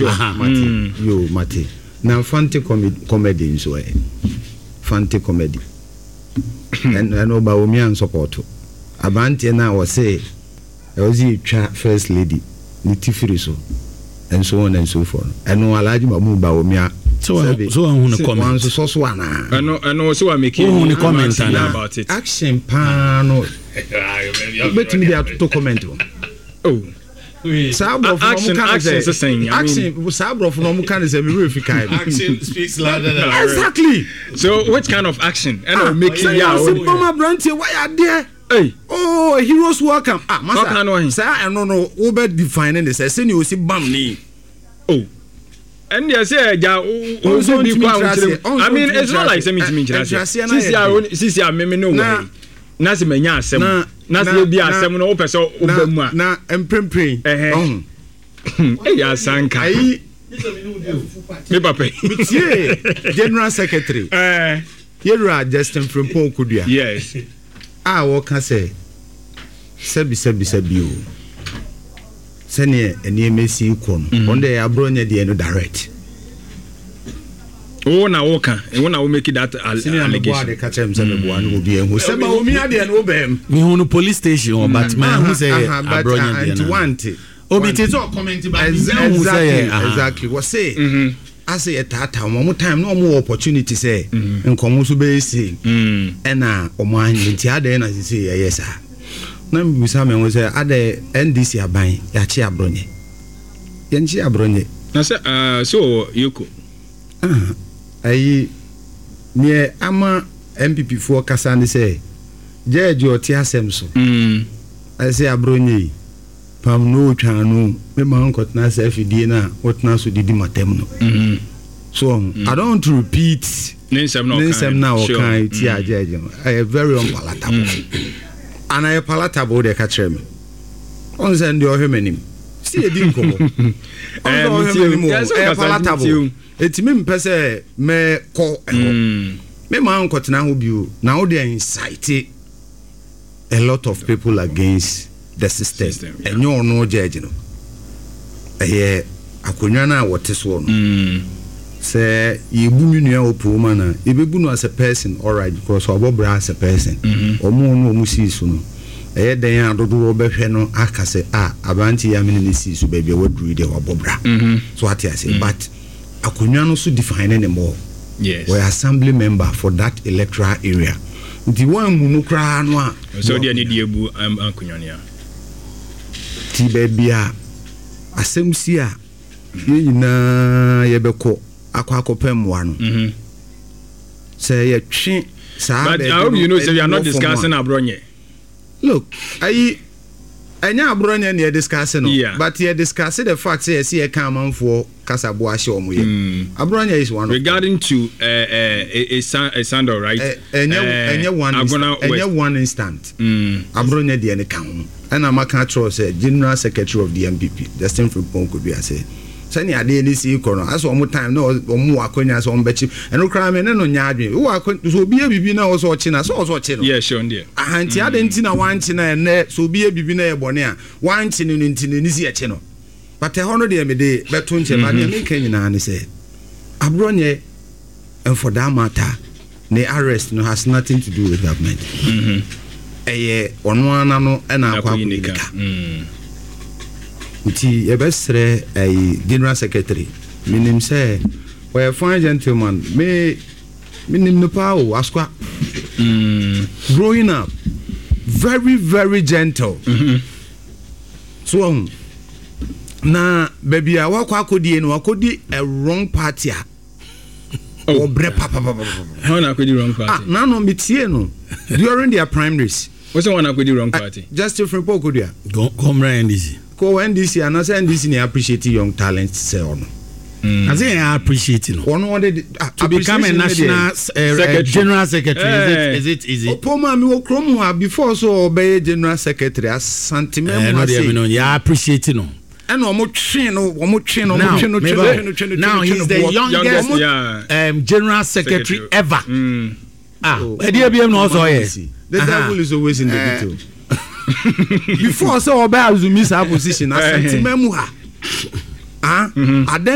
Mate. Now Fante comedy in so Fante comedy. And Obaomi and support. Abante now was say I was the first lady, Nitifriso, and so on and so forth. And no allow you Baomia. So I want to comment. So I know. So I make you comment about it. Action pano. But me to comment. Oh. Action speaks louder than exactly. So which kind of action? And I'll make it. Why are there? Hey. Oh, heroes welcome. Master. Sir, I don't know. Over defining this. I say you see bam. Oh. And you say, I mean, it's not like semi-mean. Since I may know way. Nasi menya asem. Nasi bi asem no ope so obam a. Na emprempren. Ya sanka. Ayi me papa. Mitie General Secretary. Yera Justin Frimpong Kudua. Yes. Wo ka say sebi o. Sene eni emesi ko no. On dey abronya dey no direct. Oh, na woka. E wona wo make that allegation. They catch him say me boa no obi ehun. Say ba omi ade no obem. Me hu no police station but man who say abronya dey na. Obi te so comment ba exactly. What say? I say tata one time no more opportunity say nkomo so be say. E na omo anyi ti ade na say yes sir. Na me say me wo say ade NDC aban ya chi abronye. Ya chi abronye. Na say so yoko. Ayi nie ama MPP for kasa ni say George oti asem so I say abronye pam no twa no me man kotna say fidie na wotna so didi matem no so I don't want to repeat nensem na o kan ti ajeje I very unpalatable and I palatable de ka kire me on say ndi o hwemenim si edi nkomo palatable etimi mpese me ko me man kotna ho bio na wo dey incite a lot of people against the system and you no judge no akonwa na wote so no say yebu nua opoma na yebebu no as a person alright because obobra as a person omo no omu si so no den adodo obehwe no aka say abanti ya mene si so ba bia waduru de obobra so what I say but akonwa no so define anymore. Yes, we assembly member for that electoral area. The one mu no kra no a so dey need ebu akonwa ne a ti ba bia asem si a nyina yebeko akopem wa no say ye twe sa but how you know say we are not discussing abronye. Look, anya abronye ne discussing no but you discuss the fact say see e kan manfo kasabo ahye omo ye abronye is one regarding to a sandal right anya one instant abronye de ne kan and amaka trust General Secretary of the MPP Justin Frimpong Kudua say sani ade ni si ko no aso omo time no omo akonya so ombechi eno kra me ne no nya adwen wo akon so obi bibi na wo so ochi na so ochi no yeah sure there ahanti ade nti na wanchi na ene so obi bibi na e bone a wanchi no nti ni si echi no but e hono de me de beto nche ba de me kan nyina ne say abronye and for that matter the arrest no has nothing to do with government ono ana no na akwa kunika Uti ebesre General Secretary minim say we a fine gentleman me minim no pa o askwa growing up very very gentle so na baby a wakwa akodi no akodi a wrong party a obre papa how na akodi wrong party na no metie no during their primaries what's one akodi wrong party just different Kodia come right NDC ko NDC and NDC ni appreciate young talents say ono I say I appreciate no one wanted to become a national General Secretary is it easy opoma mi wo krom ha before so obey General Secretary as sentiment no dey no ya appreciate no and omo twen no now he's the youngest General Secretary ever e dey biem no so yes the devil is always in the detail. Before so obey Azumi sa position as sentiment mu ha